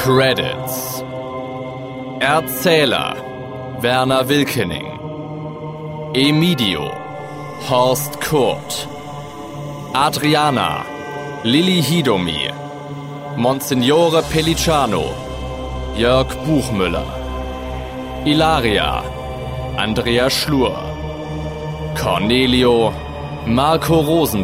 Credits: Erzähler Werner Wilkening, Emidio Horst Kurt, Adriana Lilly Hidomi, Monsignore Pellicciano Jörg Buchmüller, Ilaria Andrea Schlur, Cornelio Marco Rosenberg.